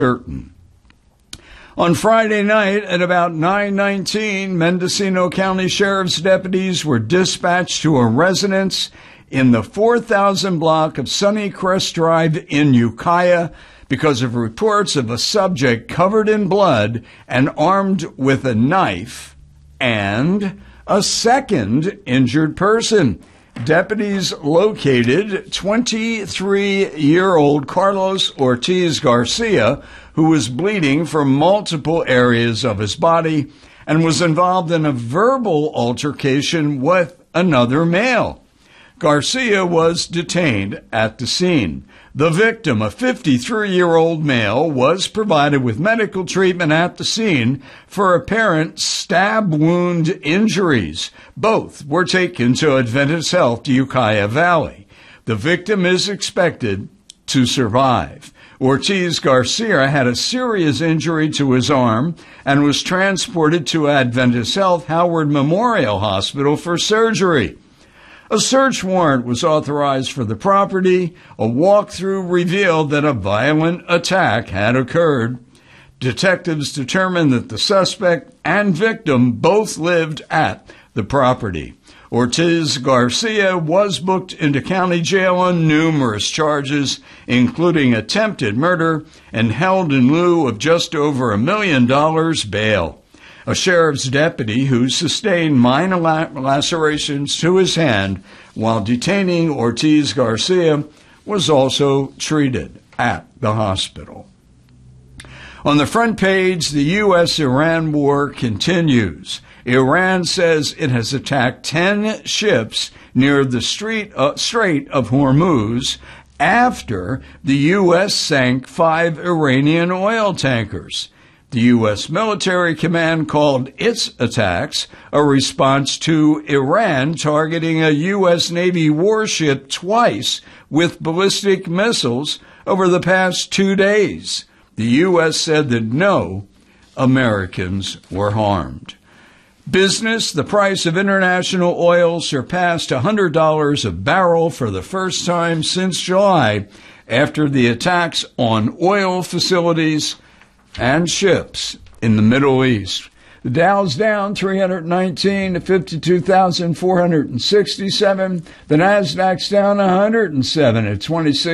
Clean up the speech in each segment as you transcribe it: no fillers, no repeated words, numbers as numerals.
certain. On Friday night at about 9:19, Mendocino County Sheriff's deputies were dispatched to a residence in the 4000 block of Sunnycrest Drive in Ukiah because of reports of a subject covered in blood and armed with a knife and a second injured person. Deputies located 23-year-old Carlos Ortiz Garcia, who was bleeding from multiple areas of his body and was involved in a verbal altercation with another male. Garcia was detained at the scene. The victim, a 53-year-old male, was provided with medical treatment at the scene for apparent stab wound injuries. Both were taken to Adventist Health Ukiah Valley. The victim is expected to survive. Ortiz Garcia had a serious injury to his arm and was transported to Adventist Health Howard Memorial Hospital for surgery. A search warrant was authorized for the property. A walkthrough revealed that a violent attack had occurred. Detectives determined that the suspect and victim both lived at the property. Ortiz Garcia was booked into county jail on numerous charges, including attempted murder, and held in lieu of just over $1 million bail. A sheriff's deputy who sustained minor lacerations to his hand while detaining Ortiz Garcia was also treated at the hospital. On the front page, the U.S.-Iran war continues. Iran says it has attacked 10 ships near the Strait of Hormuz after the U.S. sank 5 Iranian oil tankers. The U.S. military command called its attacks a response to Iran targeting a U.S. Navy warship twice with ballistic missiles over the past 2 days. The U.S. said that no Americans were harmed. Business, the price of international oil surpassed $100 a barrel for the first time since July after the attacks on oil facilities and ships in the Middle East. The Dow's down 319 to 52,467. The Nasdaq's down 107 at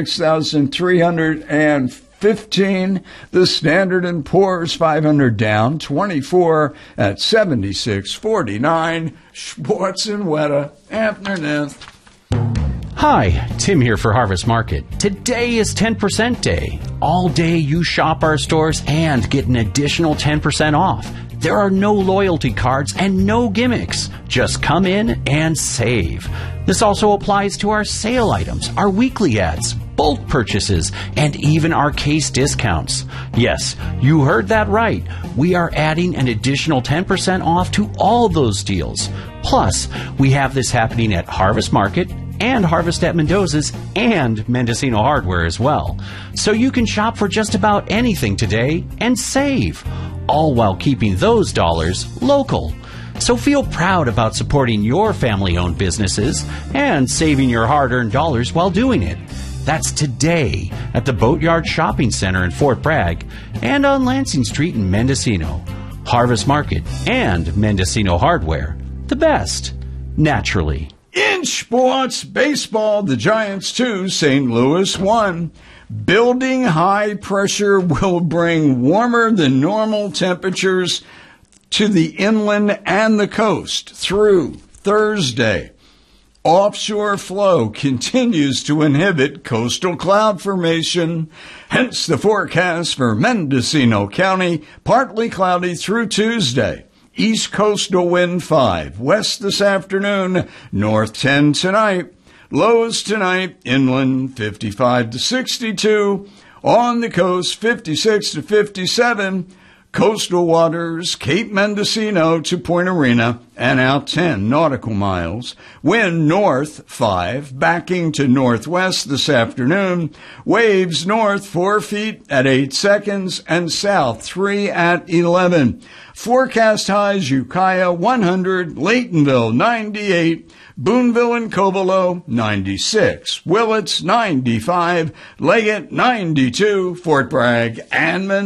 26,315. The Standard & Poor's 500 down 24 at 7649. Sports and Weta afternoon. Hi, Tim here for Harvest Market. Today is 10% day. All day you shop our stores and get an additional 10% off. There are no loyalty cards and no gimmicks. Just come in and save. This also applies to our sale items, our weekly ads, bulk purchases, and even our case discounts. Yes, you heard that right. We are adding an additional 10% off to all those deals. Plus, we have this happening at Harvest Market and Harvest at Mendoza's and Mendocino Hardware as well. So you can shop for just about anything today and save, all while keeping those dollars local. So feel proud about supporting your family-owned businesses and saving your hard-earned dollars while doing it. That's today at the Boatyard Shopping Center in Fort Bragg and on Lansing Street in Mendocino. Harvest Market and Mendocino Hardware. The best, naturally. In sports, baseball, the Giants 2, St. Louis 1. Building high pressure will bring warmer than normal temperatures to the inland and the coast through Thursday. Offshore flow continues to inhibit coastal cloud formation, hence the forecast for Mendocino County, partly cloudy through Tuesday. East coastal wind 5, west this afternoon, north 10 tonight. Lows tonight, inland 55 to 62, on the coast 56 to 57, coastal waters Cape Mendocino to Point Arena and out 10 nautical miles. Wind north 5, backing to northwest this afternoon. Waves north 4 feet at 8 seconds and south 3 at 11. Forecast highs: Ukiah 100, Laytonville 98, Boonville and Covelo 96, Willits 95, Leggett 92, Fort Bragg and